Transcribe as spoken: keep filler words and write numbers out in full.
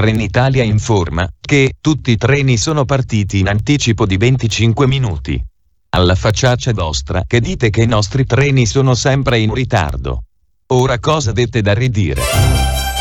Trenitalia informa che tutti i treni sono partiti in anticipo di venticinque minuti. Alla facciaccia vostra che dite che i nostri treni sono sempre in ritardo. Ora cosa avete da ridire?